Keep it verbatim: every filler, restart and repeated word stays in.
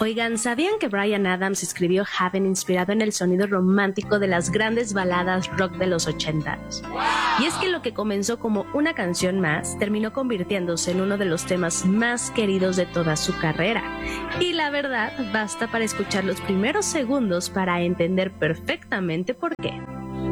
Oigan, ¿sabían que Bryan Adams escribió Heaven inspirado en el sonido romántico de las grandes baladas rock de los ochentas? Y es que lo que comenzó como una canción más terminó convirtiéndose en uno de los temas más queridos de toda su carrera. Y la verdad, basta para escuchar los primeros segundos para entender perfectamente por qué.